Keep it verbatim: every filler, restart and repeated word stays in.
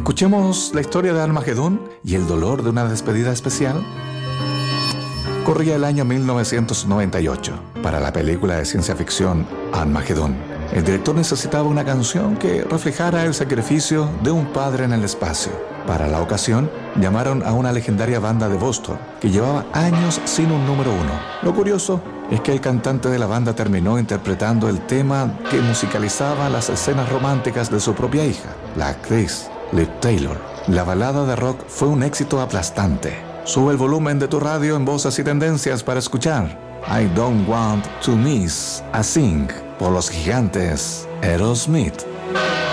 Escuchemos la historia de Armagedón y el dolor de una despedida especial. Corría el año mil novecientos noventa y ocho. Para la película de ciencia ficción Armagedón, el director necesitaba una canción que reflejara el sacrificio de un padre en el espacio. Para la ocasión, llamaron a una legendaria banda de Boston que llevaba años sin un número uno. Lo curioso es que el cantante de la banda terminó interpretando el tema que musicalizaba las escenas románticas de su propia hija, la actriz Liv Taylor. La balada de rock fue un éxito aplastante. Sube el volumen de tu radio en Voces y Tendencias para escuchar I Don't Want to Miss a Thing por los gigantes Aerosmith.